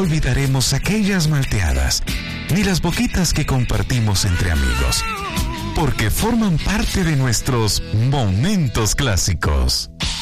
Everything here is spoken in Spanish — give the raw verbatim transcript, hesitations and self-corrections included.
olvidaremos aquellas malteadas, ni las boquitas que compartimos entre amigos, porque forman parte de nuestros momentos clásicos.